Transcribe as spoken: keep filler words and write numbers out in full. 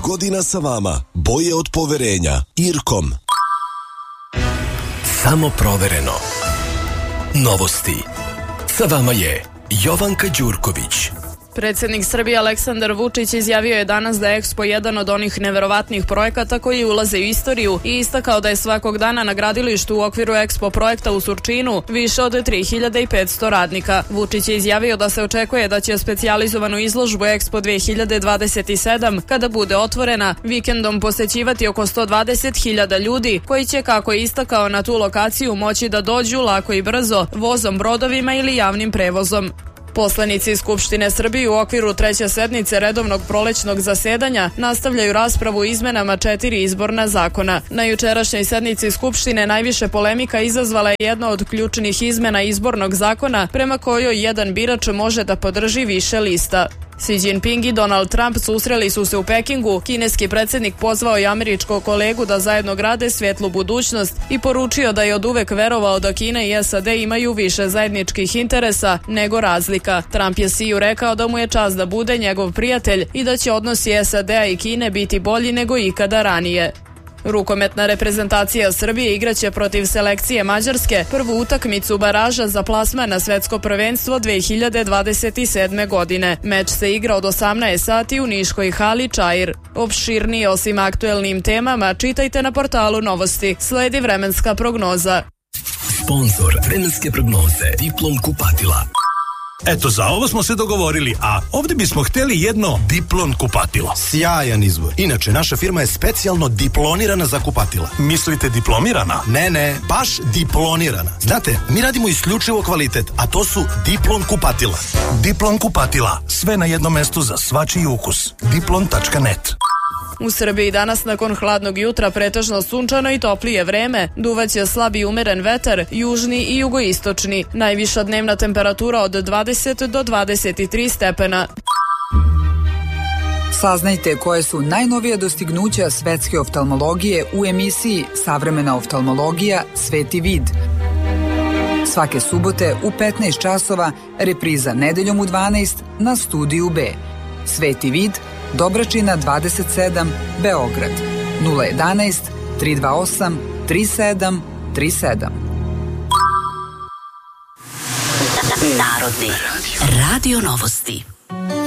godina sa vama. Boje od poverenja. Irkom. Samo provereno. Novosti. Sa vama je Jovanka Đurković. Predsjednik Srbije Aleksandar Vučić izjavio je danas da je Expo jedan od onih neverovatnih projekata koji ulaze u istoriju i istakao da je svakog dana na gradilištu u okviru Expo projekta u Surčinu više od tri hiljade petsto radnika. Vučić je izjavio da se očekuje da će specijalizovanu izložbu Expo dve hiljade dvadeset sedam, kada bude otvorena, vikendom posećivati oko sto dvadeset hiljada ljudi koji će, kako je istakao, na tu lokaciju moći da dođu lako i brzo, vozom, brodovima ili javnim prevozom. Poslanici Skupštine Srbije u okviru treće sednice redovnog prolećnog zasedanja nastavljaju raspravu o izmenama četiri izborna zakona. Na jučerašnjoj sednici Skupštine najviše polemika izazvala je jedna od ključnih izmena izbornog zakona prema kojoj jedan birač može da podrži više lista. Xi Jinping i Donald Trump susreli su se u Pekingu. Kineski predsjednik pozvao je američkog kolegu da zajedno grade svjetlu budućnost i poručio da je oduvek verovao da Kina i S A D imaju više zajedničkih interesa nego razlika. Trump je Xiju rekao da mu je čast da bude njegov prijatelj i da će odnosi S A D-a i Kine biti bolji nego ikada ranije. Rukometna reprezentacija Srbije igraće protiv selekcije Mađarske prvu utakmicu baraža za plasman na svetsko prvenstvo dve hiljade dvadeset sedme. godine. Meč se igra od osamnaest sati u niškoj hali Čair. Opširnije o svim aktuelnim temama čitajte na portalu Novosti. Sledi vremenska prognoza. Sponzor vremenske prognoze Diplom kupatila. Eto, za ovo smo se dogovorili, a ovdje bismo htjeli jedno Diplon kupatilo. Sjajan izbor. Inače, naša firma je specijalno diplonirana za kupatila. Mislite diplomirana? Ne, ne, baš diplonirana. Znate, mi radimo isključivo kvalitet, a to su Diplon kupatila. Diplon kupatila. Sve na jednom mestu za svačiji ukus. diplon tačka net. U Srbiji danas nakon hladnog jutra pretežno sunčano i toplije vreme, duvaće slab i umeren vetar, južni i jugoistočni. Najviša dnevna temperatura od dvadeset do dvadeset tri stepena. Saznajte koje su najnovije dostignuća svetske oftalmologije u emisiji Savremena oftalmologija Sveti vid. Svake subote u petnaest časova, repriza nedeljom u dvanaest na Studiju B. Sveti vid, Dobračina dvadeset sedam, Beograd, nula jedanaest, tri dva osam, tri sedam tri sedam. Narodni radio novosti.